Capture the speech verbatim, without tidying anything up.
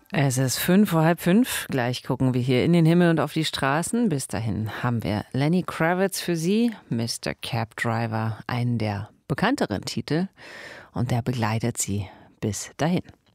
Es ist fünf vor halb fünf. Gleich gucken wir hier in den Himmel und auf die Straßen. Bis dahin haben wir Lenny Kravitz für Sie, Mister Cab Driver, einen der bekannteren Titel. Und der begleitet Sie bis dahin.